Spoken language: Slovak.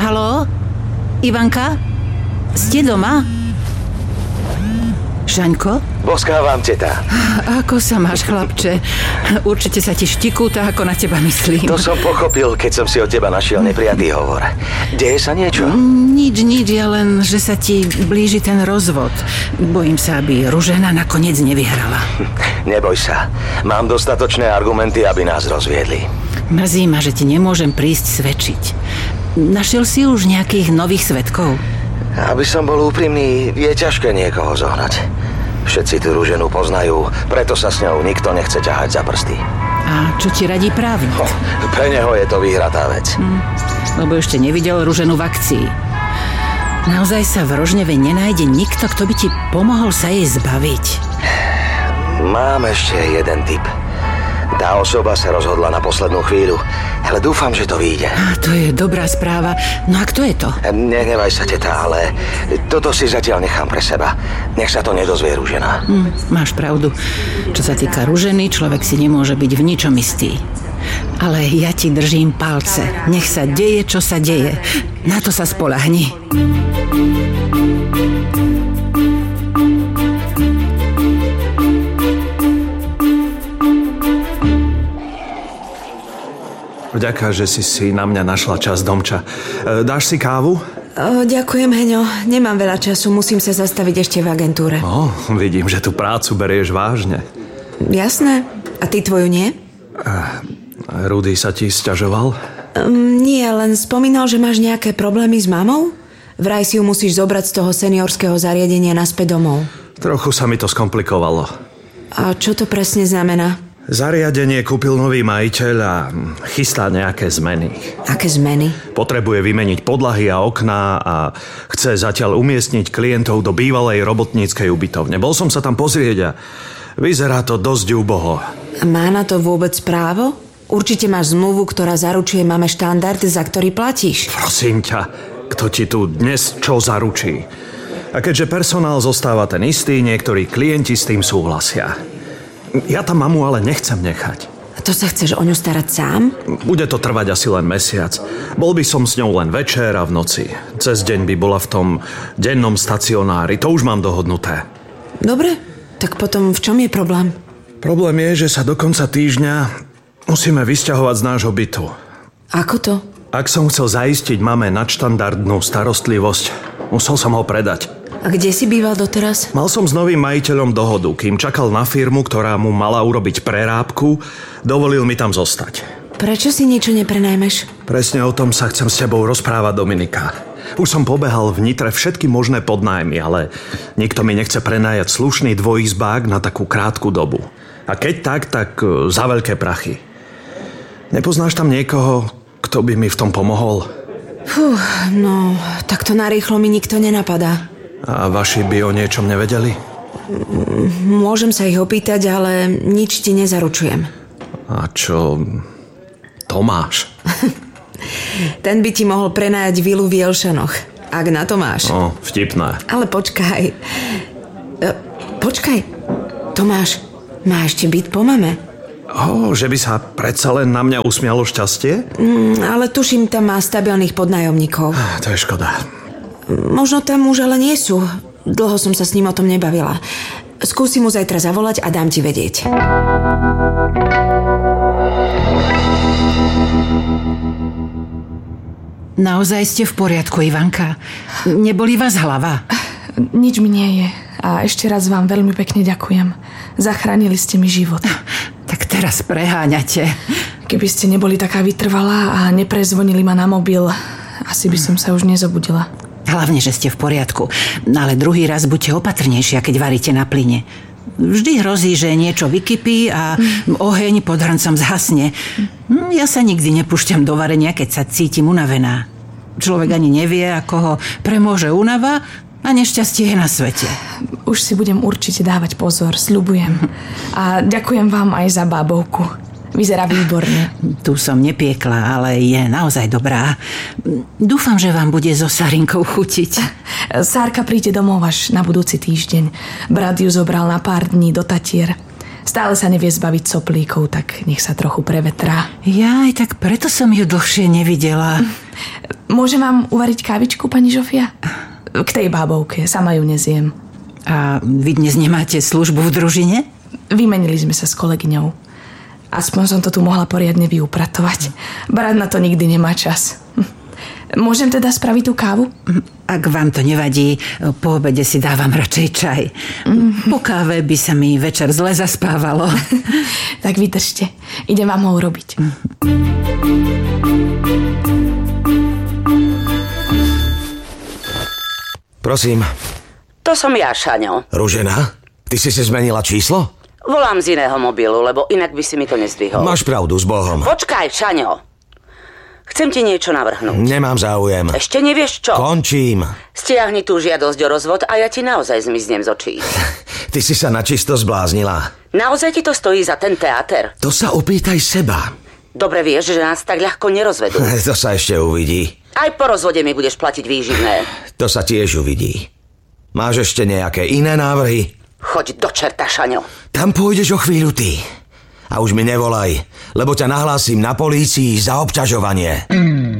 Haló? Ivanka? Ste doma? Žaňko? Boskávam, teta. Ako sa máš, chlapče? Určite sa ti štikúta, ako na teba myslím. To som pochopil, keď som si od teba našiel neprijatý hovor. Deje sa niečo? Nič, ja len, že sa ti blíži ten rozvod. Bojím sa, aby Ružena nakoniec nevyhrala. Neboj sa. Mám dostatočné argumenty, aby nás rozviedli. Mrzí ma, že ti nemôžem prísť svedčiť. Našiel si už nejakých nových svedkov? Aby som bol úprimný, je ťažké niekoho zohnať. Všetci tú Ruženu poznajú, preto sa s ňou nikto nechce ťahať za prsty. A čo ti radí právnik? Pre neho je to vyhratá vec. Lebo ešte nevidel Ruženu v akcii. Naozaj sa v Rožneve nenájde nikto, kto by ti pomohol sa jej zbaviť? Mám ešte jeden tip. Tá osoba sa rozhodla na poslednú chvíľu, ale dúfam, že to vyjde. To je dobrá správa. No a kto je to? Nehnevaj sa, teta, ale toto si zatiaľ nechám pre seba. Nech sa to nedozvie Ružena. Máš pravdu. Čo sa týka Ruženy, človek si nemôže byť v ničom istý. Ale ja ti držím palce. Nech sa deje, čo sa deje. Na to sa spoľahni. Vďaka, že si na mňa našla čas, Domča. Dáš si kávu? Ďakujem, Heňo. Nemám veľa času, musím sa zastaviť ešte v agentúre. Vidím, že tú prácu berieš vážne. Jasné. A ty tvoju nie? Rudy sa ti sťažoval? Nie, len spomínal, že máš nejaké problémy s mamou? Vraj si ju musíš zobrať z toho seniorského zariadenia naspäť domov. Trochu sa mi to skomplikovalo. A čo to presne znamená? Zariadenie kúpil nový majiteľ a chystá nejaké zmeny. Aké zmeny? Potrebuje vymeniť podlahy a okná a chce zatiaľ umiestniť klientov do bývalej robotníckej ubytovne. Bol som sa tam pozrieť a vyzerá to dosť úboho. A má na to vôbec právo? Určite máš zmluvu, ktorá zaručuje máme štandard, za ktorý platíš. Prosím ťa, kto ti tu dnes čo zaručí? A keďže personál zostáva ten istý, niektorí klienti s tým súhlasia. Ja tam mamu ale nechcem nechať. A to sa chceš o ňu starať sám? Bude to trvať asi len mesiac. Bol by som s ňou len večer a v noci. Cez deň by bola v tom dennom stacionári. To už mám dohodnuté. Dobre, tak potom v čom je problém? Problém je, že sa do konca týždňa musíme vysťahovať z nášho bytu. Ako to? Ak som chcel zaistiť mame nadštandardnú starostlivosť, musel som ho predať. A kde si býval doteraz? Mal som s novým majiteľom dohodu. Kým čakal na firmu, ktorá mu mala urobiť prerábku, dovolil mi tam zostať. Prečo si niečo neprenajmeš? Presne o tom sa chcem s tebou rozprávať, Dominika. Už som pobehal v Nitre všetky možné podnájmy, ale nikto mi nechce prenajať slušný dvojizbák na takú krátku dobu. A keď tak za veľké prachy. Nepoznáš tam niekoho, kto by mi v tom pomohol? No, takto narýchlo mi nikto nenapadá. A vaši by o niečom nevedeli? Môžem sa ich opýtať, ale nič ti nezaručujem. A čo Tomáš? Ten by ti mohol prenajať vilu v Jelšanoch, ak na to máš. Vtipné. Ale počkaj. Tomáš, má ešte byt po mame? Že by sa predsa len na mňa usmialo šťastie? Ale tuším, tam má stabilných podnájomníkov. To je škoda. Možno tam už ale nie sú. Dlho som sa s ním o tom nebavila. Skúsim mu zajtra zavolať a dám ti vedieť. Naozaj ste v poriadku, Ivanka? Nebolí vás hlava? Nič mi nie je. A ešte raz vám veľmi pekne ďakujem. Zachránili ste mi život. Tak teraz preháňate. Keby ste neboli taká vytrvalá a neprezvonili ma na mobil, asi by som sa už nezobudila. Hlavne, že ste v poriadku. Ale druhý raz buďte opatrnejšia, keď varíte na plyne. Vždy hrozí, že niečo vykypí a oheň pod hrncom zhasne. Ja sa nikdy nepúšťam do varenia, keď sa cítim unavená. Človek ani nevie, ako ho premôže únava a nešťastie je na svete. Už si budem určite dávať pozor, sľubujem. A ďakujem vám aj za bábovku. Vyzerá výborne. Tu som nepiekla, ale je naozaj dobrá. Dúfam, že vám bude so Sarinkou chutiť. Sárka príde domov až na budúci týždeň. Brat ju zobral na pár dní do Tatier. Stále sa nevie zbaviť soplíkov, tak nech sa trochu prevetrá. Jaj, tak preto som ju dlhšie nevidela. Môžem vám uvariť kávičku, pani Žofia? K tej bábovke, sama ju nezjem. A vy dnes nemáte službu v družine? Vymenili sme sa s kolegyňou. Aspoň som to tu mohla poriadne vyupratovať. Brat na to nikdy nemá čas. Môžem teda spraviť tú kávu? Ak vám to nevadí, po obede si dávam radšej čaj. Po káve by sa mi večer zle zaspávalo. Tak vydržte. Idem vám ho urobiť. Prosím. To som ja, Šaňo. Ružena? Ty si zmenila číslo? Volám z iného mobilu, lebo inak by si mi to nezdvihol. Máš pravdu, s Bohom. Počkaj, Šaňo. Chcem ti niečo navrhnúť. Nemám záujem. Ešte nevieš čo? Končím. Stiahni tú žiadosť o rozvod a ja ti naozaj zmiznem z očí. Ty si sa načisto zbláznila. Naozaj ti to stojí za ten teáter? To sa opýtaj seba. Dobre vieš, že nás tak ľahko nerozvedú. To sa ešte uvidí. Aj po rozvode mi budeš platiť výživné. To sa tiež uvidí. Máš ešte nejaké iné návrhy? Choď do čerta, Šaňo. Tam pôjdeš o chvíľu ty. A už mi nevolaj, lebo ťa nahlásim na polícii za obťažovanie.